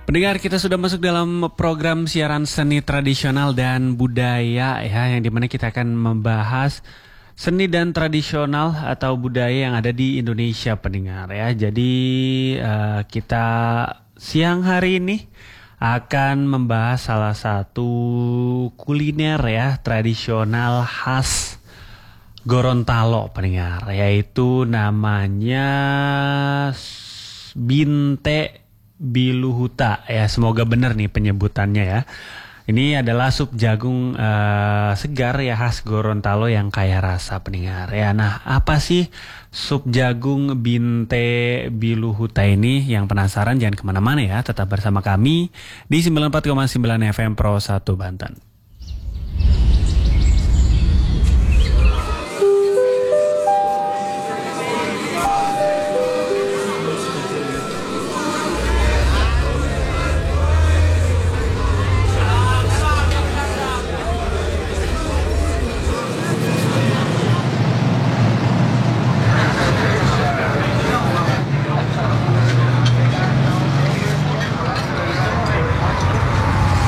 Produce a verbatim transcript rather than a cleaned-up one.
Pendengar, kita sudah masuk dalam program siaran seni tradisional dan budaya ya, yang dimana kita akan membahas seni dan tradisional atau budaya yang ada di Indonesia, pendengar ya. Jadi uh, kita siang hari ini akan membahas salah satu kuliner ya tradisional khas Gorontalo, pendengar, yaitu namanya Binte Biluhuta ya, semoga benar nih penyebutannya ya. Ini adalah sup jagung uh, segar ya khas Gorontalo yang kaya rasa, pendengar ya. Nah, apa sih sup jagung Binte Biluhuta ini? Yang penasaran jangan kemana-mana ya, tetap bersama kami di sembilan puluh empat koma sembilan F M Pro satu Banten.